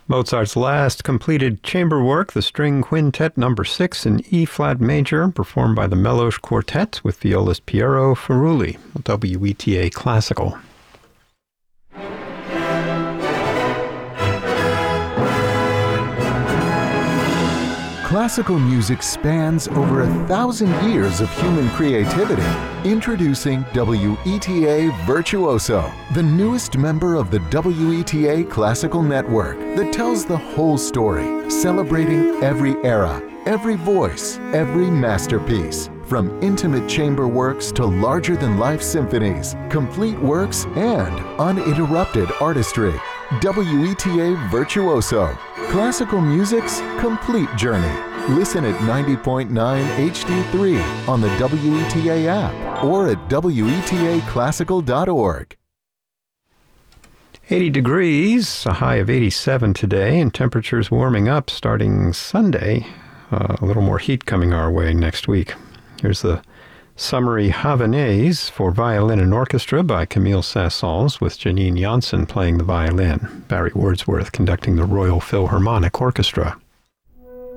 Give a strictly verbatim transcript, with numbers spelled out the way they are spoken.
Mozart's last completed chamber work, the String Quintet Number six in E-flat major, performed by the Mellosh Quartet with violist Piero Ferrulli, W E T A Classical. Classical music spans over a thousand years of human creativity. Introducing W E T A Virtuoso, the newest member of the W E T A Classical Network that tells the whole story, celebrating every era, every voice, every masterpiece. From intimate chamber works to larger-than-life symphonies, complete works, and uninterrupted artistry. W E T A Virtuoso, classical music's complete journey. Listen at ninety point nine H D three on the W E T A app or at W E T A classical dot org. eighty degrees, a high of eighty-seven today, and temperatures warming up starting Sunday. Uh, a little more heat coming our way next week. Here's the Summary Havanaise for violin and orchestra by Camille Saint-Saëns with Janine Janssen playing the violin, Barry Wordsworth conducting the Royal Philharmonic Orchestra.